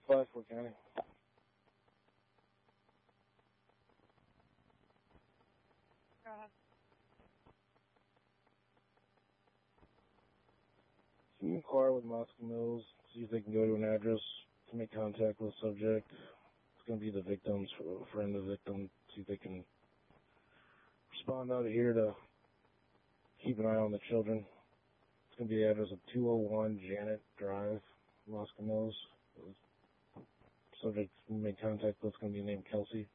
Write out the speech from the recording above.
Flashport County. Go ahead. Can you inquire with Moscow Mills, see if they can go to an address to make contact with the subject? It's going to be the victim's friend of the victim, see if they can respond out of here to keep an eye on the children. It's going to be the address of 201 Janet Drive, Moscow Mills. The subject made contact with is going to be named Kelsey.